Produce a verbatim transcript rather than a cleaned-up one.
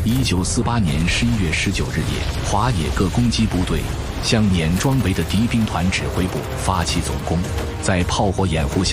一九四八年十一月十九日夜，华野各攻击部队向碾庄围的敌兵团指挥部发起总攻，在炮火掩护下